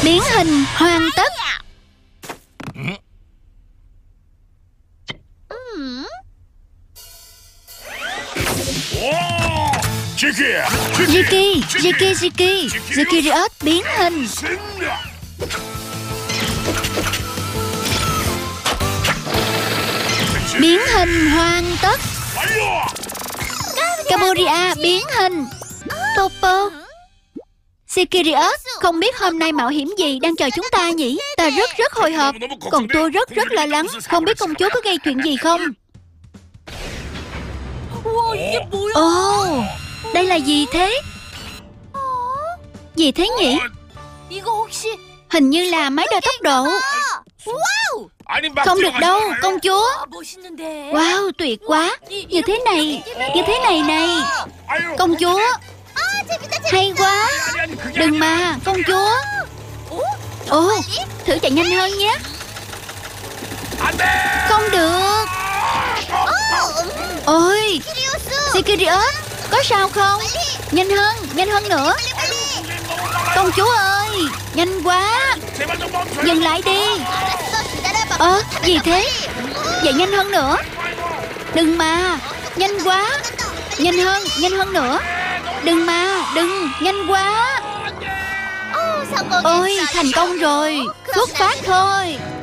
Biến hình hoàn tất. Jiki, Jiki, Jiki, Jikiriot biến hình. Biến hình hoàn tất. Caboria biến hình. Popo, Jikiriot, không biết hôm nay mạo hiểm gì đang chờ chúng ta nhỉ? Ta rất hồi hộp. Còn tôi rất lo lắng. Không biết công chúa có gây chuyện gì không? Ồ, đây là gì thế? Gì thế nhỉ? Hình như là máy đo tốc độ. Không được đâu, công chúa. Wow, tuyệt quá. Như thế này này. Công chúa, hay quá. Đừng mà, công chúa. Ồ, thử chạy nhanh hơn nhé. Không được. Ôi, Jikiriot, có sao không? Nhanh hơn nữa. Công chúa ơi, nhanh quá. Dừng lại đi. Gì thế? Vậy nhanh hơn nữa. Đừng mà, nhanh quá. Nhanh hơn nữa. Đừng mà, đừng, nhanh quá. Ôi, thành công rồi. Xuất phát thôi.